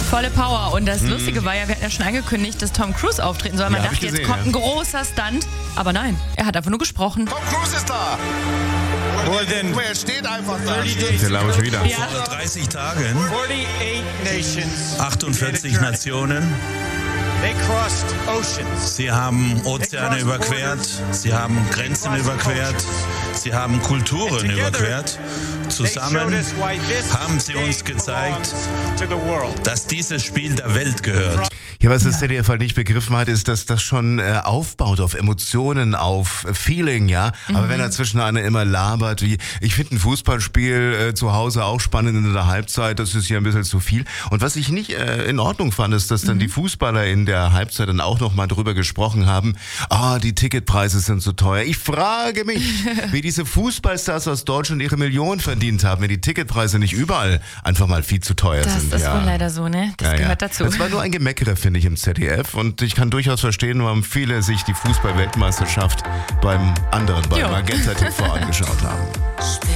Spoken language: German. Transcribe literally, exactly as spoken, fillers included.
Volle Power. Und das Lustige war ja, wir hatten ja schon angekündigt, dass Tom Cruise auftreten soll. Man Ja, hab dachte, ich jetzt gesehen, kommt ein großer Stunt. Aber nein, er hat einfach nur gesprochen. Tom Cruise ist da. Well, then, Er steht einfach da. Der laut schon wieder. Ja. vor dreißig Tagen, forty-eight nations. achtundvierzig Nationen. They crossed oceans. Sie haben Ozeane überquert, sie haben Grenzen überquert, sie haben Kulturen überquert. Zusammen haben sie uns gezeigt, to the world. dass dieses Spiel der Welt gehört. Ja, was das Z D F halt nicht begriffen hat, ist, dass das schon äh, aufbaut auf Emotionen, auf äh, Feeling, ja. Aber Mhm. wenn dazwischen einer immer labert, wie ich finde ein Fußballspiel äh, zu Hause auch spannend in der Halbzeit, das ist hier ein bisschen zu viel. Und was ich nicht äh, in Ordnung fand, ist, dass dann Mhm. die Fußballer in der Halbzeit dann auch noch mal drüber gesprochen haben, ah, die Ticketpreise sind so teuer. Ich frage mich, wie diese Fußballstars aus Deutschland ihre Millionen verdient haben, wenn die Ticketpreise nicht überall einfach mal viel zu teuer Das sind. ist ja. wohl leider so, ne? Das Ja, ja. gehört dazu. Das war nur ein Gemeckere, finde ich, im Z D F. Und ich kann durchaus verstehen, warum viele sich die Fußball-Weltmeisterschaft beim anderen, bei Jo. Magenta T V angeschaut haben.